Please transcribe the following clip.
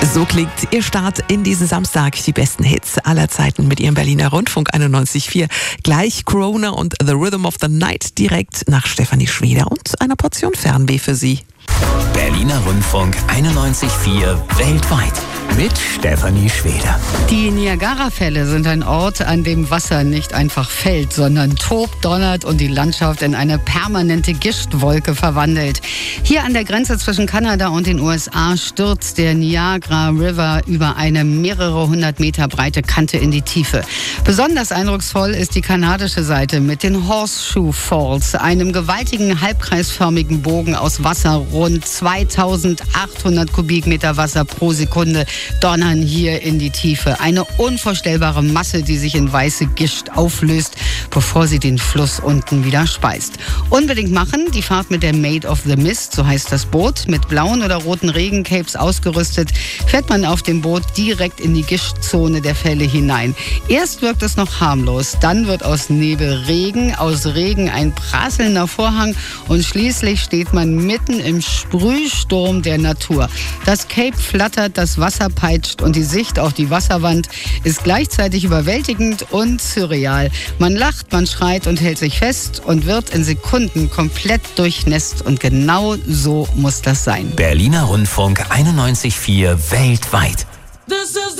So klingt Ihr Start in diesen Samstag. Die besten Hits aller Zeiten mit Ihrem Berliner Rundfunk 91.4. Gleich Corona und The Rhythm of the Night direkt nach Stefanie Schweder und einer Portion Fernweh für Sie. Berliner Rundfunk 91.4 weltweit mit Stefanie Schweder. Die Niagara-Fälle sind ein Ort, an dem Wasser nicht einfach fällt, sondern tobt, donnert und die Landschaft in eine permanente Gischtwolke verwandelt. Hier an der Grenze zwischen Kanada und den USA stürzt der Niagara River über eine mehrere hundert Meter breite Kante in die Tiefe. Besonders eindrucksvoll ist die kanadische Seite mit den Horseshoe Falls, einem gewaltigen halbkreisförmigen Bogen aus Wasser. Rund 2800 Kubikmeter Wasser pro Sekunde donnern hier in die Tiefe. Eine unvorstellbare Masse, die sich in weiße Gischt auflöst, bevor sie den Fluss unten wieder speist. Unbedingt machen, die Fahrt mit der Maid of the Mist, so heißt das Boot. Mit blauen oder roten Regencapes ausgerüstet, fährt man auf dem Boot direkt in die Gischtzone der Fälle hinein. Erst wirkt es noch harmlos, dann wird aus Nebel Regen, aus Regen ein prasselnder Vorhang und schließlich steht man mitten im Sprühsturm der Natur. Das Cape flattert, das Wasser peitscht und die Sicht auf die Wasserwand ist gleichzeitig überwältigend und surreal. Man lacht, man schreit und hält sich fest und wird in Sekunden komplett durchnässt und genau so muss das sein. Berliner Rundfunk 91.4 weltweit.